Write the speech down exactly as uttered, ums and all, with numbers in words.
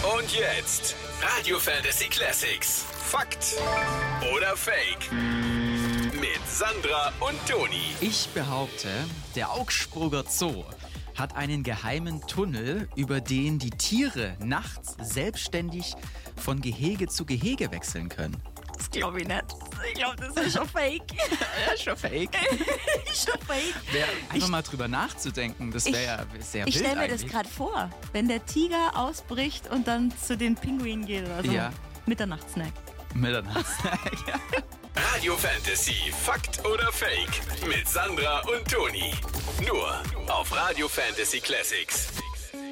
Und jetzt Radio Fantasy Classics. Fakt oder Fake? Mit Sandra und Toni. Ich behaupte, der Augsburger Zoo hat einen geheimen Tunnel, über den die Tiere nachts selbstständig von Gehege zu Gehege wechseln können. Das glaube ich nicht. Ich glaube, das ist schon fake. Ja, schon fake. schon fake. Wär, einfach mal drüber nachzudenken, das wäre ja sehr wild Ich stelle mir eigentlich. das gerade vor, wenn der Tiger ausbricht und dann zu den Pinguinen geht oder so. Ja. Mitternachtssnack. Mitternachtssnack. Ja. Radio Fantasy. Fakt oder Fake? Mit Sandra und Toni. Nur auf Radio Fantasy Classics.